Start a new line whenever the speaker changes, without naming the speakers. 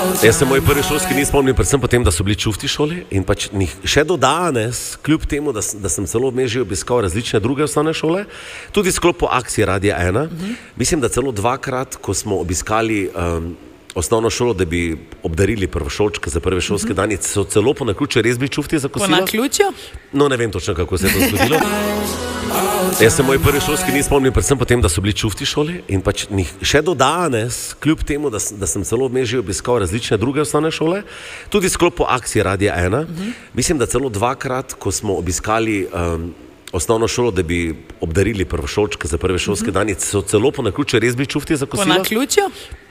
Jaz se moj prvi šolski niz spomnim predvsem po tem, da so bili čufti šoli in pač še do danes, kljub temu, da sem celo vmes že obiskal različne druge osnovne šole, tudi v sklopu akcije Radia 1, mislim, da celo dvakrat, ko smo obiskali osnovno šolo, da bi obdarili prvošolčke za prve šolske dani, so celo po naključju res bili čufti za kosilo.
Po naključju?
No, ne vem točno, kako se je to zgodilo. Jaz se moj prvi šolski niz spomnim predvsem po tem, da so bili čufti šoli in pač še do danes, kljub temu, da sem celo vmes že obiskal različne druge osnovne šole, tudi v sklopu akcije Radia 1, mislim, da celo dvakrat, ko smo obiskali osnovno šolo, da bi obdarili prvošolčke za prve šolske dani, so celo po naključju res bili čufti za kosilo.
Po naključju?